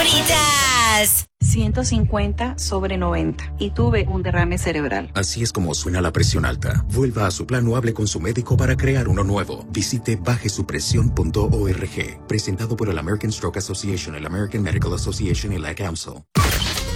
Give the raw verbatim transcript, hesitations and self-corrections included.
favoritas. ciento cincuenta sobre noventa y tuve un derrame cerebral. Así es como suena la presión alta. Vuelva a su plan o hable con su médico para crear uno nuevo. Visite baje su presión punto org. Presentado por el American Stroke Association, el American Medical Association y la C A M S L.